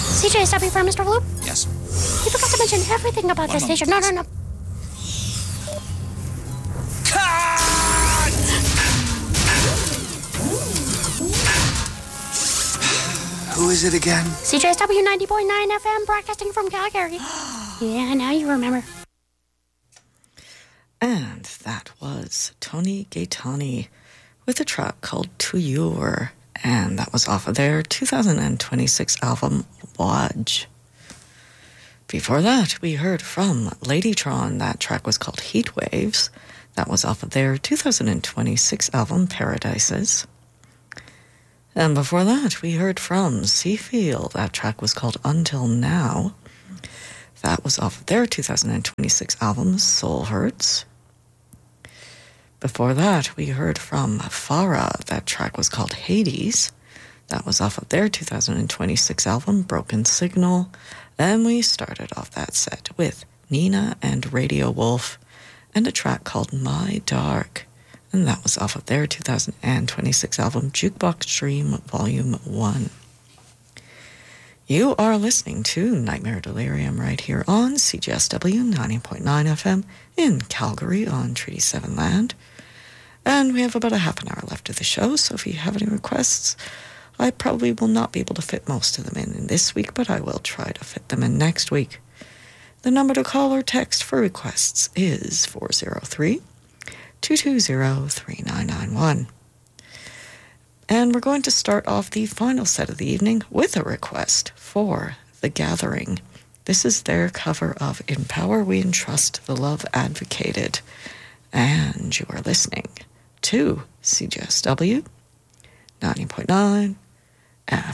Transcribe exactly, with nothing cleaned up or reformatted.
C J S W for Mister Loop? Yes. You forgot to mention everything about One this moment, station. No, no, no. Cut! Who is it again? C J S W ninety point nine F M, broadcasting from Calgary. Yeah, now you remember. And that was Tony Gaetani with a track called To Your, and that was off of their two thousand twenty-six album, Waj. Before that, we heard from Ladytron. That track was called Heat Waves. That was off of their two thousand twenty-six album, Paradises. And before that, we heard from Seafield. That track was called Until Now. That was off of their two thousand twenty-six album, Soul Hurts. Before that, we heard from Farah. That track was called Hades. That was off of their two thousand twenty-six album, Broken Signal. And we started off that set with Nina and Radio Wolf and a track called My Dark. And that was off of their two thousand twenty-six album, Jukebox Dream Volume one. You are listening to Nightmare Delirium right here on C J S W ninety point nine F M in Calgary on Treaty seven land. And we have about a half an hour left of the show, so if you have any requests, I probably will not be able to fit most of them in, in this week, but I will try to fit them in next week. The number to call or text for requests is four oh three, two two zero, three nine nine one. And we're going to start off the final set of the evening with a request for The Gathering. This is their cover of In Power We Entrust, The Love Advocated. And you are listening to C J S W ninety point nine F